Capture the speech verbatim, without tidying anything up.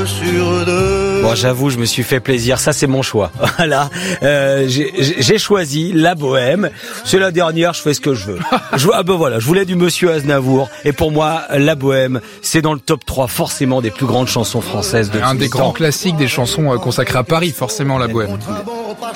sur deux. Bon, j'avoue, je me suis fait plaisir. Ça, c'est mon choix. Voilà. Euh, j'ai, j'ai choisi La Bohème. C'est la dernière, je fais ce que je veux. Je, ah ben voilà, je voulais du Monsieur Aznavour. Et pour moi, La Bohème, c'est dans le top trois, forcément, des plus grandes chansons françaises de tous les temps. Un des grands classiques des chansons consacrées à Paris, forcément, La Bohème.